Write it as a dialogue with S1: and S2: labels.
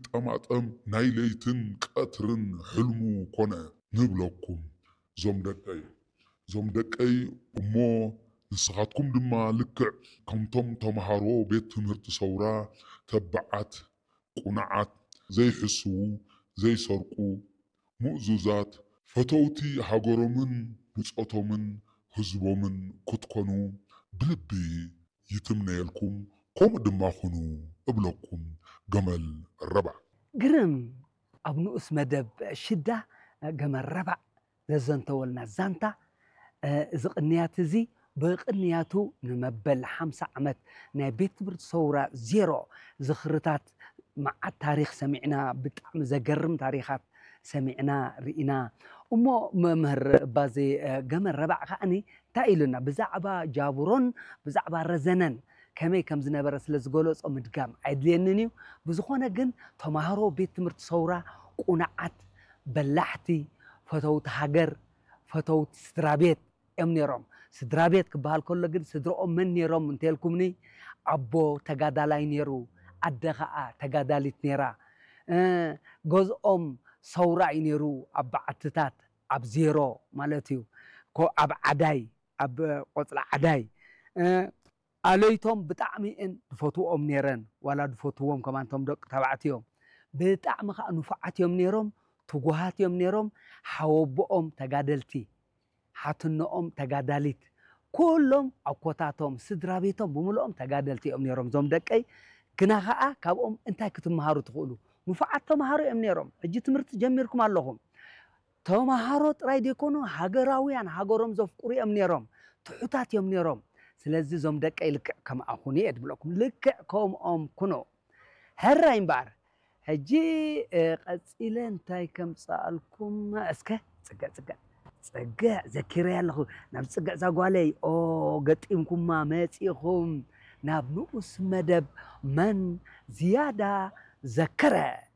S1: ጠማጠም ናይ ለይትን ቀትርን ሕልሙ ኮነ ንብለኩም ዞም ደቀይ እሞ ንስኻትኩም ድማ ልክዕ ከምቶም ተምሃሮ ቤት ትምህርቲ ሰውራ ተባዓት ቁኑዓት ዘይሕስቡ ዘይሰርቁ ሙእዙዛት ፈተውቲ ሃገሮምን ብፆቶምን ህዝቦምን ክትኮኑ ብልቢ ይትምነየልኩም ከምኡ ድማ ኩኑ እብለኩም ገመል ረባዕ
S2: ግርም ኣብ ንኡስ መደብ ሽዳ ገመል ረባዕ ዘዘንተወልና ዛንታ እዚ ቅንያት እዚ ብቅንያቱ ንመበል 50 ዓመት ናይ ቤት ትምህርቲ ሰውራ ዜሮ ዝኽርታት መዓት ታሪክ ሰሚዕና ብጣዕሚ ዘገርም ታሪኻት ሰሚዕና ርኢና እሞ መምህር ባዜ ገመል ረባዕ ከዓኒ እንታይ ኢሉና ብዛዕባ ጃቡሮን ብዛዕባ ረዘነን ከመይ ከም ዝነበረ ስለ ዝገለጾ ምድጋም ኣይድልየንን እዩ ብዝኾነ ግን ተምሃሮ ቤት ትምህርቲ ሰውራ ቁኑዓት በላሕቲ ፈተውቲ ሃገር ፈተውቲ ስድራ ቤት እዮም ነይሮም ስድራ ቤት ክበሃል ከሎ ግን ስድሮኦም መን ነይሮም እንተልኩምኒ ኣቦ ተጋዳላይ ነይሩ ኣደ ከዓ ተጋዳሊት ነይራ ገዝኦም ሰውራ እዩ ነይሩ ኣብ በዓትታት ኣብ ዜሮ ማለት እዩ ኣብ ዓዳይ ኣብ ቆፅላ ዓዳይ ኣለይቶም ብጣዕሚ እን ድፈትዎም ነይረን ዋላ ድፈትዎም ከማንቶም ደቂ ተባዕትዮም ብጣዕሚ ከዓ ንፉዓት እዮም ነይሮም ትጉሃት እዮም ነይሮም ሓወቦኦም ተጋደልቲ ሓትነኦም ተጋዳሊት ኩሎም ኣብ ኮታቶም ስድራ ቤቶም ብምልኦም ተጋደልቲ እዮም ነይሮም ዞም ደቀይ ግና ከዓ ካብኦም እንታይ ክትመሃሩ ትኽእሉ ንፉዓት ተምሃሮ እዮም ነይሮም ሕጂ ትምህርቲ ጀሚርኩም ኣለኹም ተምሃሮ ጥራይ ደይኮኑ ሃገራውያን ሃገሮም ዘፍቅሩ እዮም ነይሮም ትሑታት እዮም ነይሮም ስለዚ ዞም ደቀይ ልክዕ ከም ኣኹኑ እየ ድብለኩም ልክዕ ከምኦም ኩኖ ሕራይ እምበር ሕጂ ቀፂለ እንታይ ከም ፀኣልኩም እስከ ፅግዕ ዘኪረያ ኣለኹ ናብ ፅግዕ ዛጓለይ ገጢምኩማ መፂኹም ናብ ንኡስ መደብ መን ዝያዳ ዘከረ